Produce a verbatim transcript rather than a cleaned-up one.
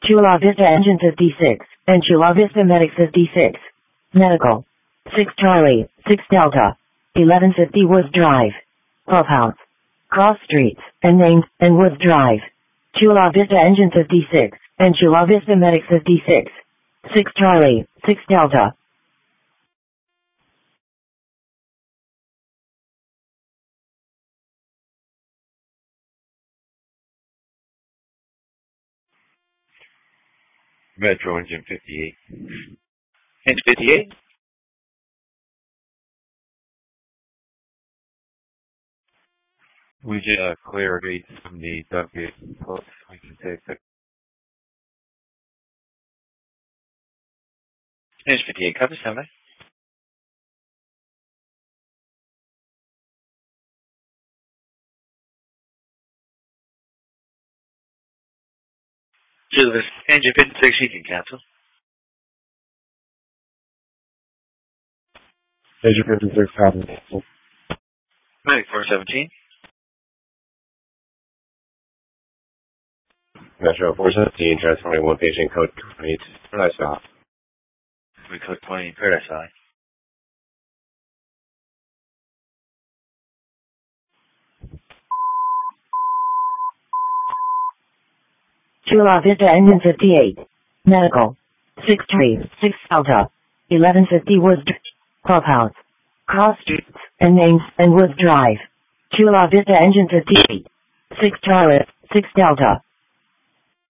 Chula Vista Engine fifty-six, and Chula Vista Medic fifty-six. Medical. six Charlie, six Delta. eleven fifty Woods Drive. Clubhouse. Cross Streets, and named, and Woods Drive. Chula Vista Engine fifty-six, and Chula Vista Medic fifty-six. six Charlie, six Delta. Metro Engine fifty-eight. Engine fifty-eight? We just uh, clear gates from the duck gate. Plus, we can take the Engine fifty-eight, copy, stand by. Chula Vista Engine fifty-six, you can cancel. Engine fifty-six, copy, cancel. Medic four seventeen. Metro four seventeen, transferring one patient, code twenty-eight, Paradise Valley. We code twenty, Paradise Valley. Chula Vista Engine fifty-eight. Medical. six three, six Delta. eleven fifty Woods Drive. Clubhouse. Cross Streets, and names, and Woods Drive. Chula Vista Engine fifty-eight. six Charlie, six Delta.